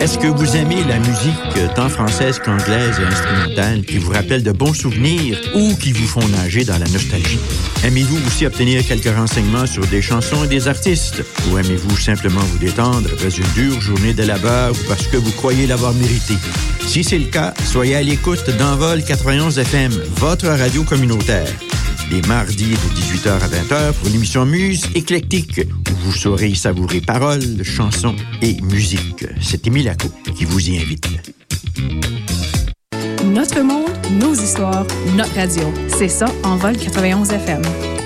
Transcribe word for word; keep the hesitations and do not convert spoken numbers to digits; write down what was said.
Est-ce que vous aimez la musique tant française qu'anglaise et instrumentale qui vous rappelle de bons souvenirs ou qui vous font nager dans la nostalgie? Aimez-vous aussi obtenir quelques renseignements sur des chansons et des artistes? Ou aimez-vous simplement vous détendre après une dure journée de labeur ou parce que vous croyez l'avoir mérité? Si c'est le cas, soyez à l'écoute d'Envol quatre-vingt-onze F M, votre radio communautaire. Les mardis de dix-huit heures à vingt heures pour l'émission Muse éclectique, où vous saurez savourer paroles, chansons et musique. C'est Émile Laco qui vous y invite. Notre monde, nos histoires, notre radio. C'est ça, Envol quatre-vingt-onze F M.